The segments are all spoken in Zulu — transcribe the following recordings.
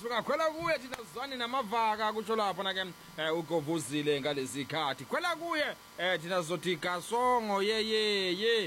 sifika khwela kuye thina sizwane namavaka kusho lapha na ke ugovuzile ngalesikhathi khwela kuye thina sizothi gasongo ye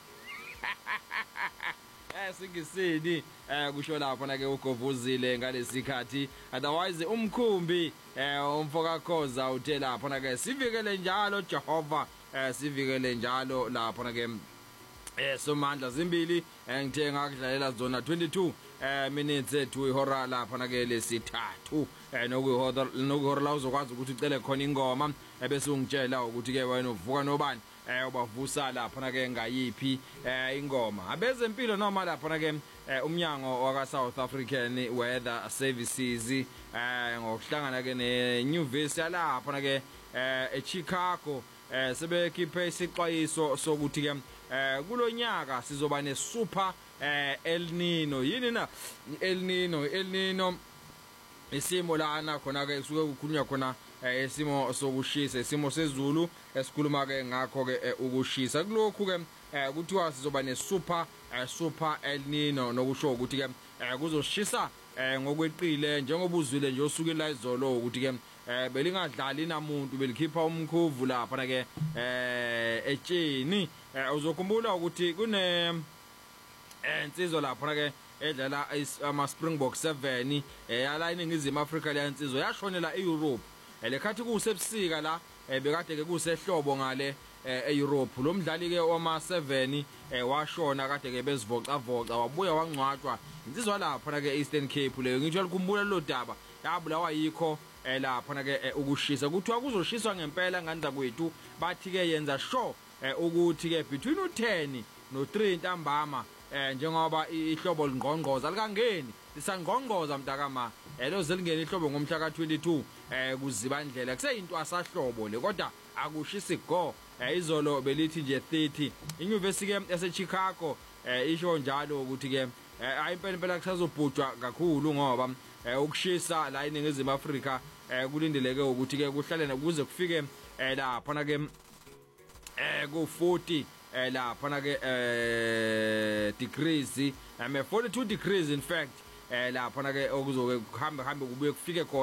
singisini kusho lapha na ke ugovuzile ngalesikhathi otherwise umkhumbi umfoka khoza uthe lapha na ke sivikele njalo Jehova sivikele njalo lapha na ke somandla zimbili ngithe ngakudlalela zona 22 minutes ethu ihora lapha na ke lesithathu nokuhora la uzokwazi ukuthi ucele khona ingoma bese ungitshela ukuthi ke wena uvuka nobani ubavusa lapha na ke ngayiphi ingoma abezempilo noma lapha na ke umnyango waka South African Weather Services ngokuhlangana ke nenyuvesi lapha na ke eChicago sebekhiphe isixwayiso sokuthi ke kulonyaka sizoba ne super El Nino yini na El Nino isimo lana khona ke suke kukhulunywa khona isimo sokushisa isimo sezulu esikhuluma ke ngakho ke ukushisa kulokhu ke kuthiwa sizoba ne super El Nino nokusho ukuthi ke kuzoshisa ngokweqile njengoba uzwile nje osukela izolo ukuthi ke belingadlali namuntu belikhipha umkhuvu lapha na ke etsheni uzokhumbula ukuthi kune insizwa lapha na ke edlala ama Springbok 7 yala iningizimu Africa le insizwa yashonela eEurope lekhathi kusebusika la bekade ke kusehlobo ngale eEurope lo mdlali ke wama 7 washona kade ke bezivoca wabuya wangcwatshwa insizwa lapha na ke Eastern Cape leyo ngitsho likhumbula lo daba yabulawa yikho lapha na ke ukushisa kuthiwa kuzoshiswa ngempela ngandla kwethu bathi ke yenza sure ukuthi ke between u10 no3 ntambama njengoba ihlobo lingqongqoza likangeni lisangqongqoza mntakama lo zelingeni ihlobo ngomhla ka22 kuzibandlela kuseyinto asahlobo le kodwa akushisi go izolo belithi nje 30 inyuvesi ke yaseChicago isho njalo ukuthi ke impela kusazobhujwa kakhulu ngoba ukushisa la iningizimu Africa kulindeleke ukuthi ke kuhlale ukuze kufike lapha na ke ku40 lapha na ke degrees 42 degrees in fact lapha na ke okuzoke kuhambe kubuye kufike